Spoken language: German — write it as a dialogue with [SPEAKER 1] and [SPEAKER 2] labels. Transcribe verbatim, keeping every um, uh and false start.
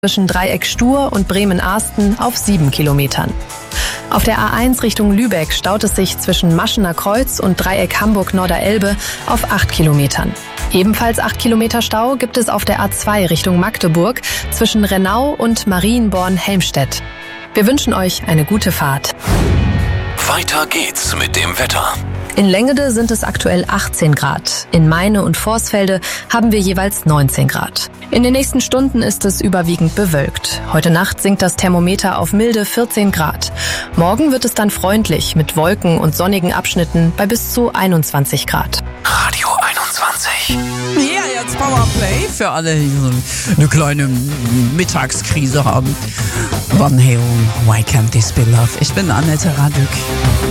[SPEAKER 1] zwischen Dreieck Stur und Bremen-Arsten auf sieben Kilometern. Auf der A eins Richtung Lübeck staut es sich zwischen Maschener Kreuz und Dreieck Hamburg-Norderelbe auf acht Kilometern. Ebenfalls acht Kilometer Stau gibt es auf der A zwei Richtung Magdeburg zwischen Rennau und Marienborn-Helmstedt. Wir wünschen euch eine gute Fahrt.
[SPEAKER 2] Weiter geht's mit dem Wetter.
[SPEAKER 1] In Lengede sind es aktuell achtzehn Grad. In Meine und Vorsfelde haben wir jeweils neunzehn Grad. In den nächsten Stunden ist es überwiegend bewölkt. Heute Nacht sinkt das Thermometer auf milde vierzehn Grad. Morgen wird es dann freundlich mit Wolken und sonnigen Abschnitten bei bis zu einundzwanzig Grad.
[SPEAKER 2] Radio einundzwanzig.
[SPEAKER 3] Ja, jetzt Powerplay für alle, die so eine kleine Mittagskrise haben. Van Halen, Why Can't This Be Love? Ich bin Annette Radück.